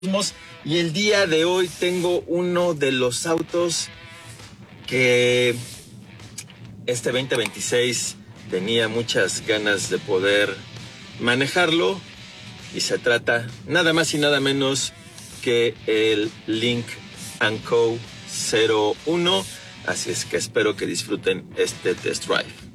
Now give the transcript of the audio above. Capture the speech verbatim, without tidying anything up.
Y el día de hoy tengo uno de los autos que este veinte veintiséis tenía muchas ganas de poder manejarlo, y se trata nada más y nada menos que el Lynk and Co cero uno. Así es que espero que disfruten este test drive.